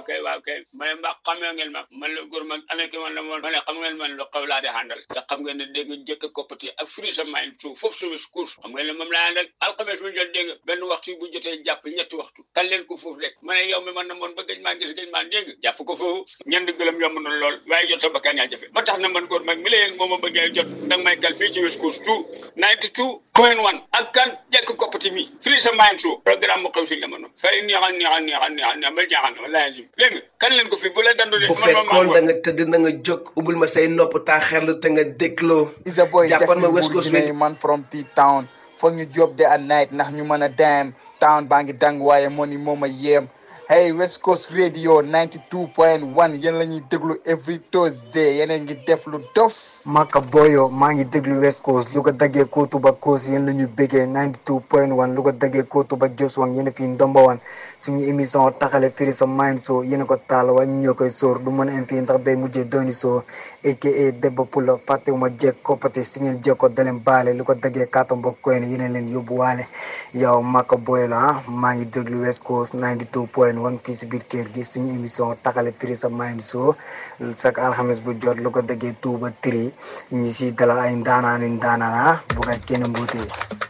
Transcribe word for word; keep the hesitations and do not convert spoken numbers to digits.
waaw kay waaw kay ma ne mbaa xamee ngeen ma man la góor mag ana ki man la moon ma ne xam ngeen man lu xaw laa di àndal te xam ngeen ne dégg nga jëkk koppati ak fri sa mayin suuf foofu service course xam ngeen ne moom laa àndal alxames bu jot dégg nga benn waxtu bu jotee jàpp ñetti waxtu kan leen ko foofu rek ma ne yow mi man na moon ba gëj maa gis gëj maa dégg jàpp ko foofu ñend gëlëm yomb na lool waaye jot sa bakkan yaa jafe ba tax na man góor mag mi la yéen moo ma bëggee jot danga may kal fii ci West Coast two ninety-two point one ak kan jekk koppati mi fri sa mayin suuf programme mu xew si jamono fay neexal neexal neexal neexal neexal ba jaaxal na wallaahi dégg nga kan leen ko fi bu la dandu de bu fekkoon da nga tëdd na nga jóg ubbil ma say nopp taa xerlu te nga dégloo is a boy jàppoon ma West Coast Jackson man from T-Town foog ñu job de at night ndax ñu mën a dem town baa ngi dang waaye money moo ma yéem hey West Coast Radio ninety-two point one yéen la ñuy déglu every Thursday yeneen ngi def lu dof Maka Boyo maa ngi déglu West Coast lu ko daggee kootu ba koos yéen la ñu béggee ninety-two point one lu ko daggee kootu ba jos wang yéen a fi ndomba wan suñu émission taxale firi sa mind so yéen a ko taal waa ñu ñoo koy sóor du mën a am fii ndax day mujjee dooni soo aka Debba Pulla fàttewuma jeeg koppate si ngeen jekko daleen baale lu ko daggee kaatam ba koy ne yéen leen yóbbu waale yow Maka Boyo la ah maa ngi déglu West Coast ninety-two point one fii si biir kër gi suñu émission taxale firi sa mind so chaque alxames bu jot lu ko daggee two ba three ñi si dalal ay ndaanaani ndaanaan ah bu ko kenn mbuutee